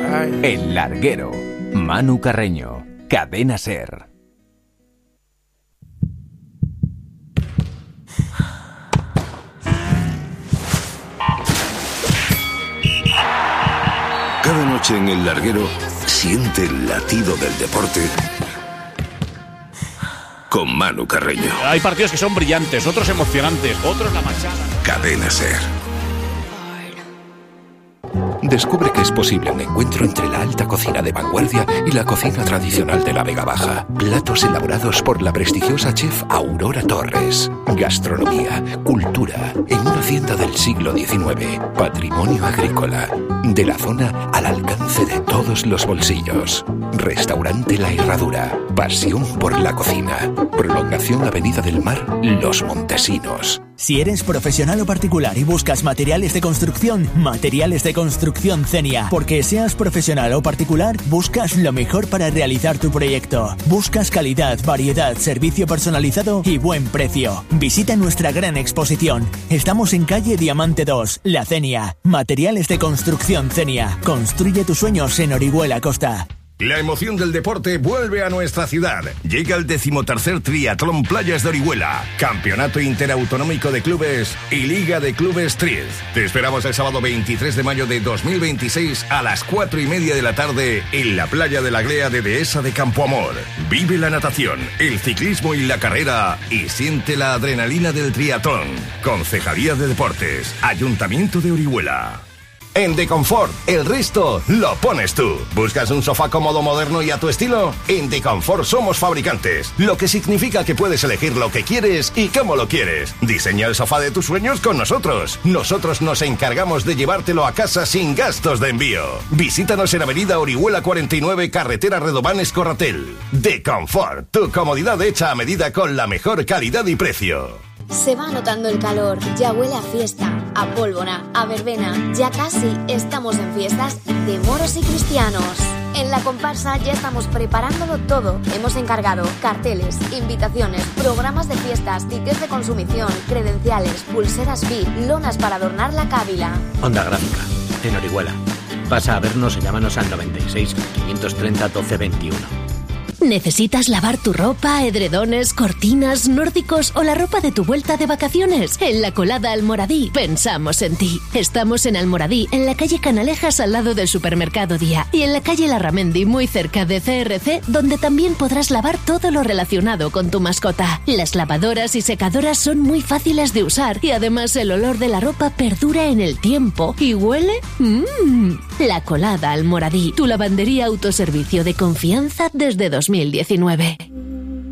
El Larguero. Manu Carreño. Cadena SER. Cada noche en El Larguero siente el latido del deporte con Manu Carreño. Hay partidos que son brillantes, otros emocionantes, otros la machada. Cadena SER. Descubre que es posible un encuentro entre la alta cocina de vanguardia y la cocina tradicional de la Vega Baja. Platos elaborados por la prestigiosa chef Aurora Torres. Gastronomía, cultura, en una hacienda del siglo XIX. Patrimonio agrícola. De la zona al alcance de todos los bolsillos. Restaurante La Herradura. Pasión por la cocina. Prolongación Avenida del Mar, Los Montesinos. Si eres profesional o particular y buscas materiales de construcción, Materiales de Construcción Zenia. Porque seas profesional o particular, buscas lo mejor para realizar tu proyecto. Buscas calidad, variedad, servicio personalizado y buen precio. Visita nuestra gran exposición. Estamos en calle Diamante 2, La Zenia. Materiales de Construcción Zenia. Construye tus sueños en Orihuela Costa. La emoción del deporte vuelve a nuestra ciudad. Llega el 13º Triatlón Playas de Orihuela, Campeonato Interautonómico de Clubes y Liga de Clubes Triez. Te esperamos el sábado 23 de mayo de 2026 a las 4:30 de la tarde en la playa de la Glea de Dehesa de Campoamor. Vive la natación, el ciclismo y la carrera y siente la adrenalina del triatlón. Concejalía de Deportes, Ayuntamiento de Orihuela. En The Comfort, el resto lo pones tú. ¿Buscas un sofá cómodo, moderno y a tu estilo? En The Comfort somos fabricantes, lo que significa que puedes elegir lo que quieres y cómo lo quieres. Diseña el sofá de tus sueños con nosotros. Nosotros nos encargamos de llevártelo a casa sin gastos de envío. Visítanos en Avenida Orihuela 49, Carretera Redobán Escorratel. The Comfort, tu comodidad hecha a medida con la mejor calidad y precio. Se va notando el calor, ya huele a fiesta, a pólvora, a verbena. Ya casi estamos en fiestas de moros y cristianos. En la comparsa ya estamos preparándolo todo. Hemos encargado carteles, invitaciones, programas de fiestas, tickets de consumición, credenciales, pulseras VIP, lonas para adornar la cávila. Onda Gráfica, en Orihuela. Pasa a vernos y llámanos al 96 530 1221. ¿Necesitas lavar tu ropa, edredones, cortinas, nórdicos o la ropa de tu vuelta de vacaciones? En La Colada Almoradí pensamos en ti. Estamos en Almoradí, en la calle Canalejas al lado del supermercado Día y en la calle Larramendi muy cerca de CRC, donde también podrás lavar todo lo relacionado con tu mascota. Las lavadoras y secadoras son muy fáciles de usar y además el olor de la ropa perdura en el tiempo y huele... La Colada Almoradí, tu lavandería autoservicio de confianza desde 2019.